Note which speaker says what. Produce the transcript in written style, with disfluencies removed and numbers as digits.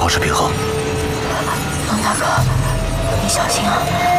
Speaker 1: 保持平衡。
Speaker 2: 王大哥，你小心啊！